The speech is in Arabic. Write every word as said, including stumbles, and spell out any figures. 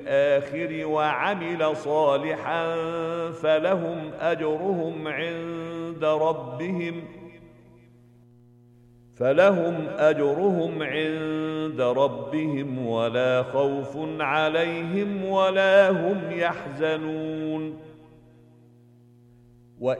الآخر وعمل صالحا فلهم أجرهم عند ربهم فلهم أجرهم عند ربهم ولا خوف عليهم ولا هم يحزنون